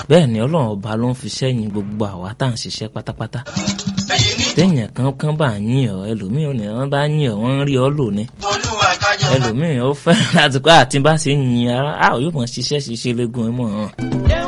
bẹ́ẹ̀ ni ọlọ́run ọba ló ń fi sẹ́yìn gbogbo àwa tá à ń ṣiṣẹ́ pátápátá. téèyàn kan bá yín ọ ẹlòmíì ò ní wọ́n bá yín ọ wọ́n ń rí ọ lò ní. ẹlòmíì ó fẹ́ràn láti kọ́ àti bá ṣe yin ara yóò mọ̀ ṣiṣẹ́ léegun ẹ̀ mọ̀ hàn.